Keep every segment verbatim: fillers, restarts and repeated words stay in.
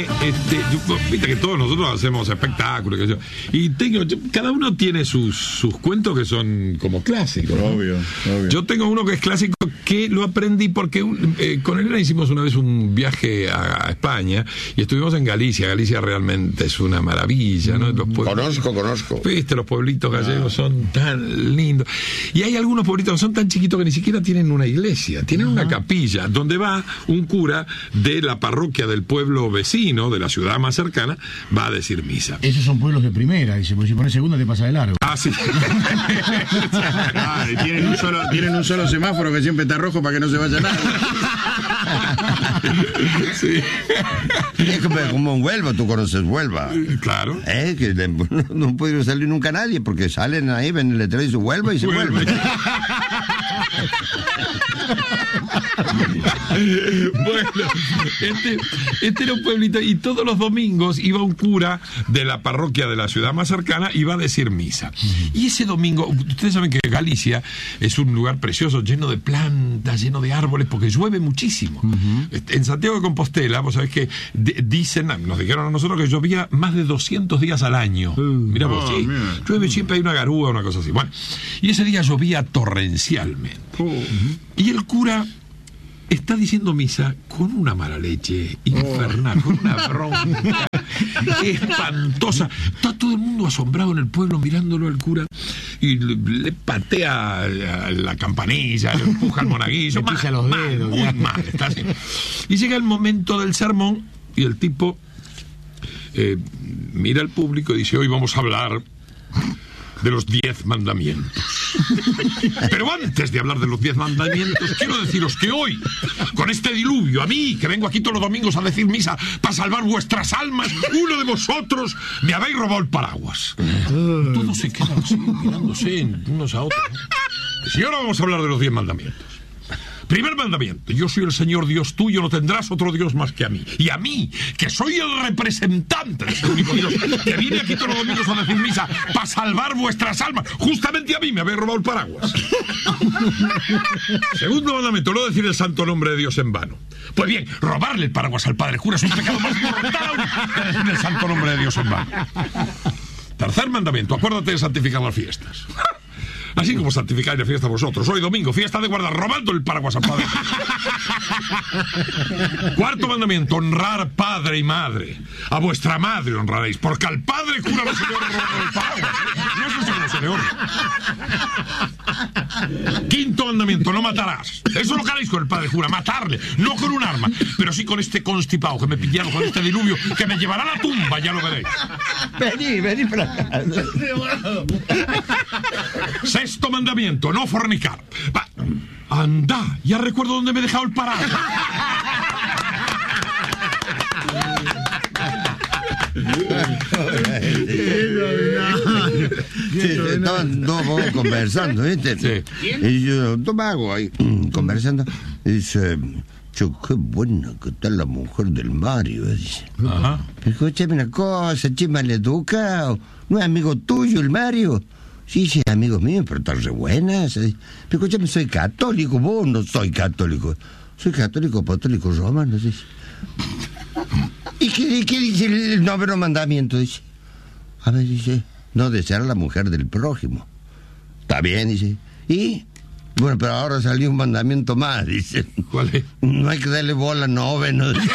Este, yo, viste que todos nosotros hacemos espectáculos, que yo, y tengo, yo, cada uno tiene sus, sus cuentos que son como clásicos, ¿no? Obvio, obvio. Yo tengo uno que es clásico que lo aprendí porque eh, con Elena hicimos una vez un viaje a, a España y estuvimos en Galicia. Galicia realmente es una maravilla, ¿no? Los pueblos, conozco, conozco. Viste, los pueblitos gallegos ah. son tan lindos. Y hay algunos pueblitos que son tan chiquitos que ni siquiera tienen una iglesia, tienen uh-huh. una capilla donde va un cura de la parroquia del pueblo vecino, de la ciudad más cercana, va a decir misa. Esos son pueblos de primera, dice, porque si pones segunda te pasa de largo. Ah, sí. ah, tienen, un solo, tienen un solo semáforo que siempre está rojo para que no se vaya nada. Sí. Es como, como en Huelva, tú conoces Huelva. Claro. ¿Eh? Que de, no, no puede salir nunca nadie porque salen ahí, ven el letrero y se Huelva y se vuelve. Bueno, este, este era un pueblito y todos los domingos iba un cura de la parroquia de la ciudad más cercana y iba a decir misa. Y ese domingo, ustedes saben que Galicia es un lugar precioso, lleno de plantas, lleno de árboles, porque llueve muchísimo. Uh-huh. En Santiago de Compostela, vos sabés que d- dicen, nos dijeron a nosotros que llovía más de doscientos días al año. Uh, Mirá vos, oh, sí, mira. Llueve siempre, hay una garúa, una cosa así. Bueno, y ese día llovía torrencialmente. Uh-huh. Y el cura está diciendo misa con una mala leche infernal, oh. con una bronca espantosa. Está todo el mundo asombrado en el pueblo mirándolo al cura y le, le patea la campanilla, le empuja al monaguillo, le pisa los dedos, mal, muy mal, está así. Y llega el momento del sermón y el tipo eh, mira al público y dice: hoy vamos a hablar de los diez mandamientos. Pero antes de hablar de los diez mandamientos, quiero deciros que hoy, con este diluvio, a mí, que vengo aquí todos los domingos a decir misa para salvar vuestras almas, uno de vosotros me habéis robado el paraguas. Todos se quedan así, mirándose unos a otros, ¿no? Y ahora vamos a hablar de los diez mandamientos. Primer mandamiento: yo soy el Señor Dios tuyo, no tendrás otro Dios más que a mí. Y a mí, que soy el representante de ese único Dios, que viene aquí todos los domingos a decir misa para salvar vuestras almas, justamente a mí me habéis robado el paraguas. Segundo mandamiento: no decir el santo nombre de Dios en vano. Pues bien, robarle el paraguas al padre cura es un pecado más mortal que decir el santo nombre de Dios en vano. Tercer mandamiento: acuérdate de santificar las fiestas. Así como santificáis la fiesta vosotros. Hoy domingo, fiesta de guardar, robando el paraguas al padre. Cuarto mandamiento: honrar padre y madre. A vuestra madre honraréis, porque al padre cura no se le honra el paraguas. No es eso que no se le honra. Quinto mandamiento: no matarás. Eso es lo que haréis con el padre cura, matarle, no con un arma, pero sí con este constipado que me pillaron con este diluvio que me llevará a la tumba, ya lo veréis. Vení, vení para acá. Sexto mandamiento: no fornicar. Va, anda, ya recuerdo dónde me he dejado el paraguas. Estaban dos vos conversando, ¿viste? Sí. Y yo, toma agua ahí, conversando. Y dice: yo, qué buena que está la mujer del Mario, dice. Ajá. Escúchame una cosa, che, maleducado. ¿No es amigo tuyo el Mario? Sí, sí, amigo mío, pero está re buena. Pero escúchame, soy católico, vos no soy católico. Soy católico, apostólico, romano, dice. ¿Y qué, qué dice el noveno mandamiento? Dice: a ver, dice, no desear a la mujer del prójimo. Está bien, dice. ¿Y? Bueno, pero ahora salió un mandamiento más, dice. ¿Cuál es? No hay que darle bola al noveno. Dice.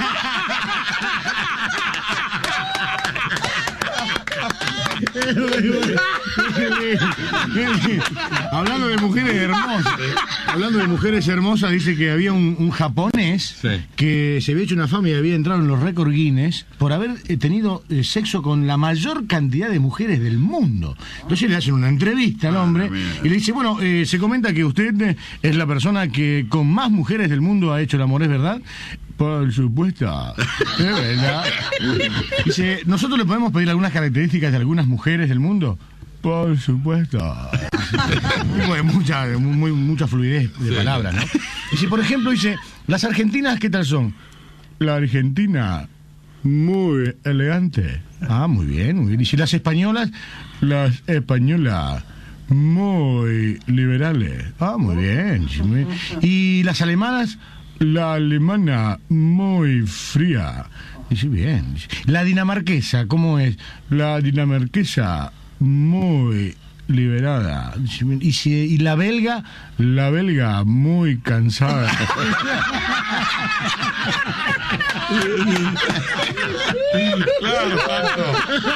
Hablando de mujeres hermosas, hablando de mujeres hermosas, dice que había un, un japonés sí. que se había hecho una fama y había entrado en los récords Guinness por haber eh, tenido eh, sexo con la mayor cantidad de mujeres del mundo. Entonces le hacen una entrevista al hombre y le dice: bueno, eh, se comenta que usted eh, es la persona que con más mujeres del mundo ha hecho el amor, ¿es verdad? Por supuesto, es verdad. Dice: ¿nosotros le podemos pedir algunas características de algunas mujeres del mundo? Por supuesto. Bueno, mucha, muy, mucha fluidez de sí. palabras, ¿no? Dice, por ejemplo, dice: ¿las argentinas qué tal son? La argentina, muy elegante. Ah, muy bien, muy bien. Dice: ¿las españolas? Las españolas, muy liberales. Ah, muy bien. ¿Y las alemanas? La alemana muy fría. Dice, bien. La dinamarquesa, ¿cómo es? La dinamarquesa muy liberada. Y, si, y la belga, la belga muy cansada. Claro, tanto.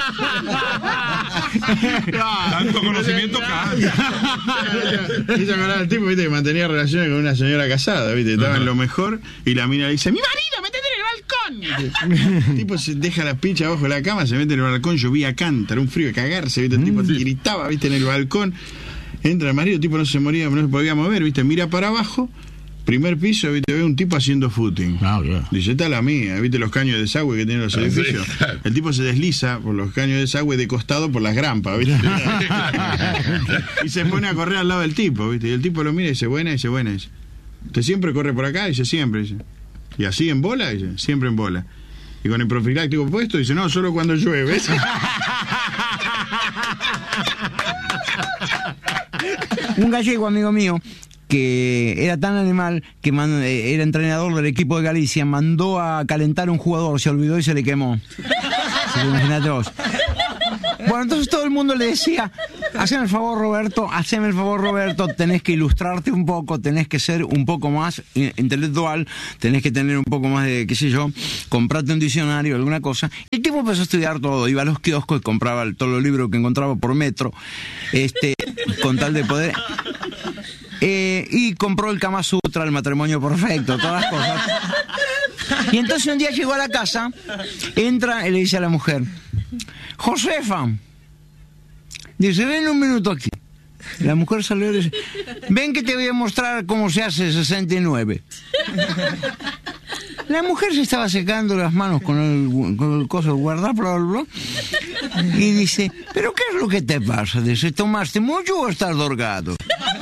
Tanto conocimiento cansa. Hizo acordar al tipo, viste, que mantenía relaciones con una señora casada, viste, estaba en lo mejor, y la mina le dice, ¡mi marido, métete en el balcón! El tipo se deja la pincha abajo de la cama, se mete en el balcón, llovía cántaro, un frío de cagarse, viste, el tipo Sí. gritaba, viste, en el balcón. Entra el marido, el tipo no se moría, no se podía mover, viste, mira para abajo, primer piso, viste, ve un tipo haciendo footing. Ah, yeah. Dice, esta es la mía, viste los caños de desagüe que tienen los edificios. Sí, claro. El tipo se desliza por los caños de desagüe de costado por las grampas, viste. Y se pone a correr al lado del tipo, viste. Y el tipo lo mira y dice, buena, y dice, buena, dice. ¿Usted siempre corre por acá? Dice, siempre, dice. ¿Y así en bola? Dice, siempre en bola. Y con el profiláctico puesto, dice, no, solo cuando llueve. Un gallego amigo mío que era tan animal que man, era entrenador del equipo de Galicia, mandó a calentar a un jugador, se olvidó y se le quemó. Imagínate vos. Bueno, entonces todo el mundo le decía, haceme el favor Roberto, haceme el favor Roberto, tenés que ilustrarte un poco, tenés que ser un poco más intelectual, tenés que tener un poco más de, qué sé yo, comprate un diccionario, alguna cosa. Y el tipo empezó a estudiar todo, iba a los kioscos y compraba todos los libros que encontraba por metro, este, con tal de poder... Eh, y compró el Kama Sutra, el matrimonio perfecto, todas las cosas. Y entonces un día llegó a la casa, entra y le dice a la mujer, Josefa, dice, ven un minuto aquí. La mujer salió y dice, ven que te voy a mostrar cómo se hace sesenta y nueve. La mujer se estaba secando las manos con el, con el coso de guardar, bla, bla, bla, y dice, ¿pero qué es lo que te pasa? Dice, ¿tomaste mucho o estás drogado?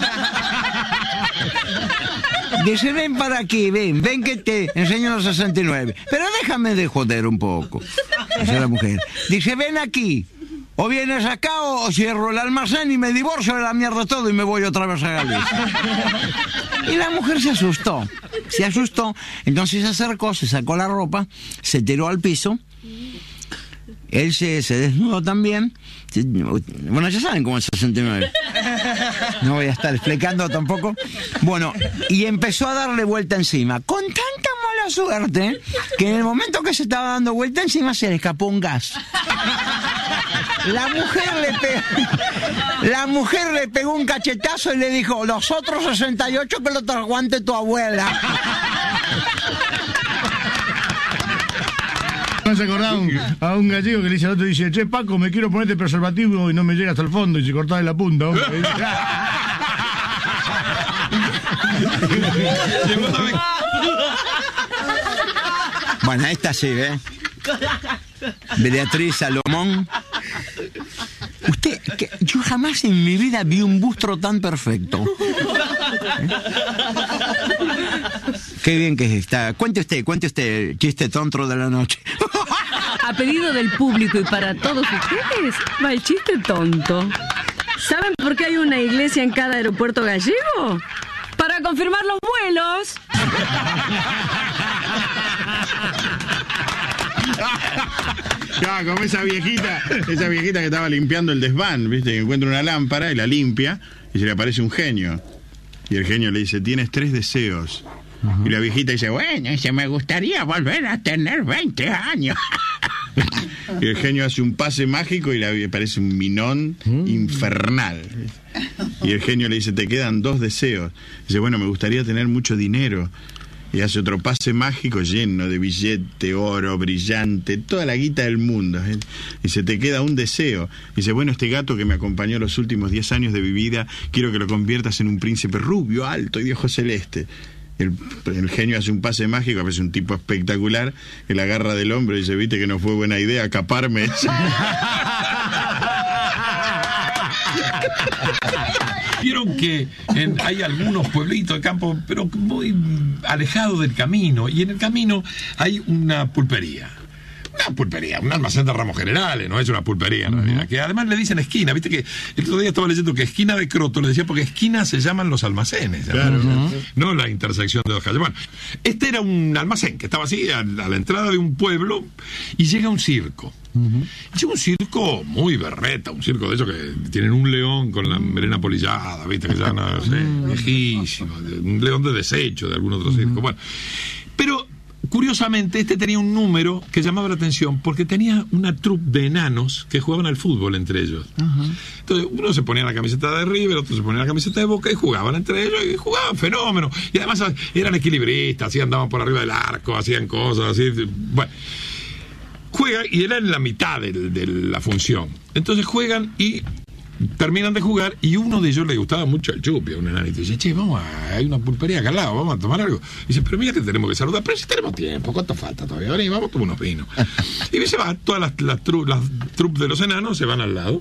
Dice, ven para aquí, ven, ven que te enseño los sesenta y nueve. Pero déjame de joder un poco, dice la mujer. Dice, ven aquí, o vienes acá o cierro el almacén y me divorcio de la mierda todo y me voy otra vez a Galicia. Y la mujer se asustó, se asustó, entonces se acercó, se sacó la ropa, se tiró al piso, él se, se desnudó también. Bueno, ya saben cómo es sesenta y nueve. No voy a estar explicando tampoco. Bueno, y empezó a darle vuelta encima, con tanta mala suerte que en el momento que se estaba dando vuelta encima se le escapó un gas. La mujer le pegó, la mujer le pegó un cachetazo y le dijo, los otros sesenta y ocho que lo te aguante tu abuela. ¿No se acordaba un, a un gallego que le dice al otro, dice, che Paco, me quiero ponerte preservativo y no me llega hasta el fondo y se cortaba en la punta, hombre? Bueno, esta sí, ¿eh? Beatriz Salomón. Usted, que, yo jamás en mi vida vi un bustro tan perfecto. ¿Eh? Qué bien que está. Cuente usted, cuente usted el chiste tonto de la noche. A pedido del público y para todos ustedes, va el chiste tonto. ¿Saben por qué hay una iglesia en cada aeropuerto gallego? Para confirmar los vuelos. Claro, como esa viejita, esa viejita que estaba limpiando el desván, ¿viste? Que encuentra una lámpara y la limpia y se le aparece un genio. Y el genio le dice, tienes tres deseos. Uh-huh. Y la viejita dice, bueno, se me gustaría volver a tener veinte años. Y el genio hace un pase mágico y le aparece un minón mm. infernal. Y el genio le dice, te quedan dos deseos. Dice, bueno, me gustaría tener mucho dinero. Y hace otro pase mágico lleno de billete, oro, brillante, toda la guita del mundo. Y se te queda un deseo. Y dice, bueno, este gato que me acompañó los últimos diez años de mi vida, quiero que lo conviertas en un príncipe rubio, alto y de ojos celeste. El, el genio hace un pase mágico, aparece un tipo espectacular, que la agarra del hombro y dice, viste que no fue buena idea acaparme. Vieron que en, hay algunos pueblitos de campo, pero muy alejados del camino, y en el camino hay una pulpería. una pulpería, un almacén de ramos generales, no es una pulpería en realidad, que además le dicen esquina, viste que el otro día estaba leyendo que esquina de Croto le decía porque esquina se llaman los almacenes, Claro. uh-huh. no la intersección de dos calles. Bueno, este era un almacén que estaba así a, a la entrada de un pueblo y llega un circo. Uh-huh. Llega un circo muy berreta, un circo de esos que tienen un león con la melena polillada, viste que ya no sé, viejísimo, un león de desecho de algún otro circo. Bueno, pero curiosamente, este tenía un número que llamaba la atención porque tenía una troupe de enanos que jugaban al fútbol entre ellos. Uh-huh. Entonces, uno se ponía la camiseta de River, otro se ponía la camiseta de Boca y jugaban entre ellos y jugaban fenómeno. Y además eran equilibristas, así andaban por arriba del arco, hacían cosas así. Bueno, juegan y era en la mitad de, de la función. Entonces juegan y terminan de jugar y uno de ellos le gustaba mucho el chupi, a un enanito. Dice, che, vamos a, hay una pulpería acá al lado, vamos a tomar algo. Dice, pero mira que tenemos que saludar, pero si tenemos tiempo, ¿cuánto falta todavía? Vení, vamos a tomar unos vinos. Y se van, todas las, las troupes trup de los enanos se van al lado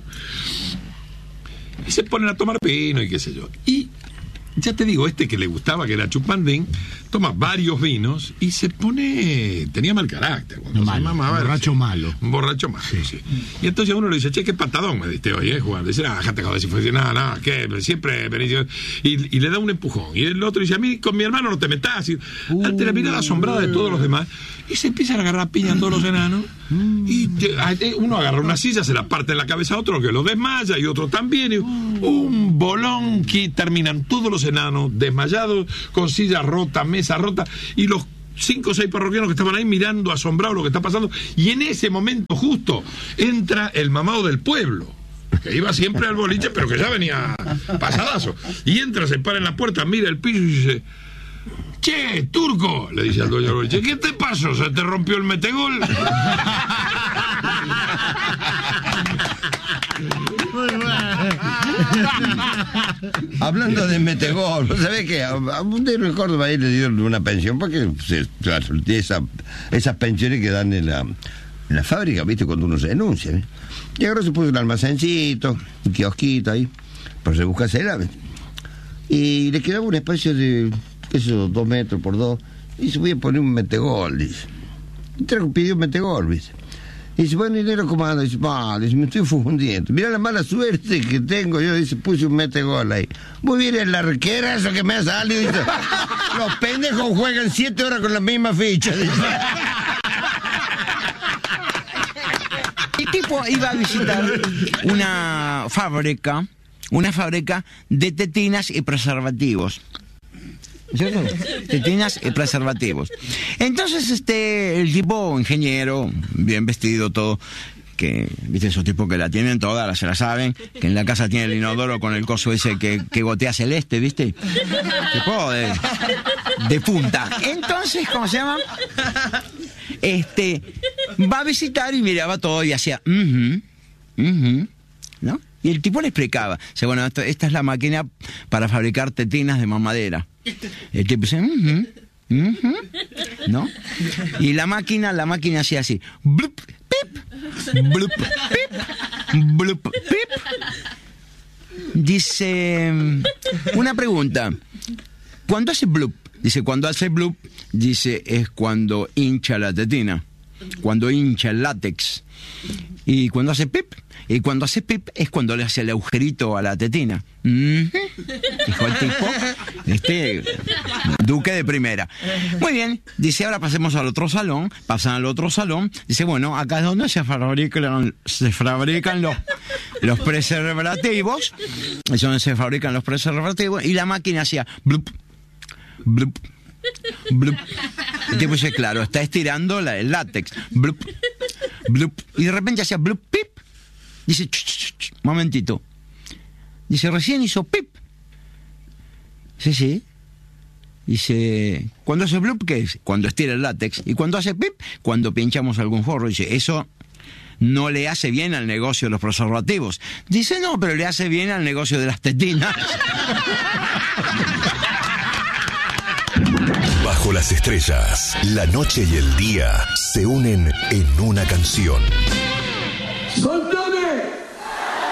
y se ponen a tomar vino y qué sé yo. Y ya te digo, este que le gustaba, que era Chupandín, toma varios vinos y se pone... Tenía mal carácter. No, malo, se mamaba, borracho sí, malo. Un borracho malo, sí. sí. Y entonces uno le dice, che, qué patadón me diste hoy, ¿eh, Juan? Dice, ah, déjate joder, si fue nada, nada, ¿qué? Siempre venís... Y, y le da un empujón. Y el otro dice, a mí con mi hermano no te metas. Y, uh, ante la mirada asombrada de todos los demás, y se empiezan a agarrar piña a todos los enanos. Y te, uno agarra una silla, se la parte en la cabeza a otro, que lo desmaya, y otro también. Y un bolón que terminan todos los enanos desmayados, con silla rota, mesa rota, y los cinco o seis parroquianos que estaban ahí mirando asombrados lo que está pasando. Y en ese momento justo entra el mamado del pueblo, que iba siempre al boliche, pero que ya venía pasadazo. Y entra, se para en la puerta, mira el piso y dice, che, turco, le dice al dueño del boliche, ¿qué te pasó? ¿Se te rompió el metegol? Hablando de metegol, ¿sabés qué? A un de Córdoba ahí le dieron una pensión porque se, claro, esa, esas pensiones que dan en la, en la fábrica, ¿viste? Cuando uno se denuncia, ¿eh? Y ahora se puso un almacencito, un kiosquito ahí, pero se busca hacer, ¿ves? Y le quedaba un espacio de, qué sé yo, dos metros por dos, y se voy a poner un metegol, dice. Y trajo, pidió un metegol, ¿viste? Y dice, bueno, dinero, ¿cómo anda? Dice, vale, me estoy fundiendo. Mira la mala suerte que tengo yo. Dice, puse un metegol ahí. Muy bien, el arquerazo que me ha salido. Dice, los pendejos juegan siete horas con la misma ficha. Dice. El tipo iba a visitar una fábrica, una fábrica de tetinas y preservativos. ¿Cierto? Tetinas y preservativos. Entonces, este, el tipo, ingeniero, bien vestido, todo, que, viste, esos tipos que la tienen todas, se la saben, que en la casa tiene el inodoro con el coso ese que, que gotea celeste, viste, tipo de, de punta. Entonces, ¿cómo se llama? Este, va a visitar y miraba todo y hacía, mhm, mhm, ¿no? Y el tipo le explicaba, dice, bueno, esto, esta es la máquina para fabricar tetinas de mamadera. El tipo dice, uh-huh, uh-huh, ¿no? Y la máquina, la máquina hacía así, blup, pip, blup, pip, blup, pip. Dice, una pregunta, ¿cuándo hace blup? Dice, cuando hace blup, dice, es cuando hincha la tetina, cuando hincha el látex. Y cuando hace pip, y cuando hace pip es cuando le hace el agujerito a la tetina. Mm-hmm. Dijo el tipo, este duque de primera. Muy bien, dice, ahora pasemos al otro salón. Pasan al otro salón. Dice, bueno, acá es donde se fabrican, se fabrican los, los preservativos. Es donde se fabrican los preservativos. Y la máquina hacía blup, blup, blup. El tipo dice, claro, está estirando la, el látex. Blup, blup. Y de repente hacía blup, pip. Dice, ch, ch, ch, momentito. Dice, recién hizo pip. Sí, sí. Dice, cuando hace blup, ¿qué es? Cuando estira el látex. Y cuando hace pip, cuando pinchamos algún forro. Dice, eso no le hace bien al negocio de los preservativos. Dice, no, pero le hace bien al negocio de las tetinas. Bajo las estrellas, la noche y el día se unen en una canción. ¡Soltame!